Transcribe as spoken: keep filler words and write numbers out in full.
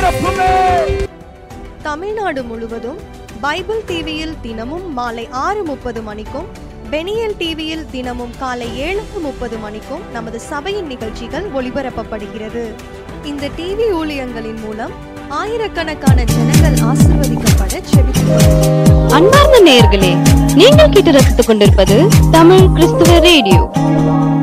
தமிழ்நாடு முழுவதும் பைபிள் டிவியில் தினமும் மாலை ஆறு முப்பது மணிக்கும், பெனியல் டிவியில் தினமும் காலை ஏழு முப்பது மணிக்கும் நமது சபையின் நிகழ்ச்சிகள் ஒளிபரப்பப்படுகிறது. இந்த டிவி ஊழியங்களின் மூலம் ஆயிரக்கணக்கான ஜனங்கள் ஆசீர்வதிக்கப்பட ஜெபிக்கிறோம். அன்பார்ந்த நேயர்களே, நீங்கள் கேட்டு ரசித்துக் கொண்டிருப்பது தமிழ் கிறிஸ்துவ ரேடியோ.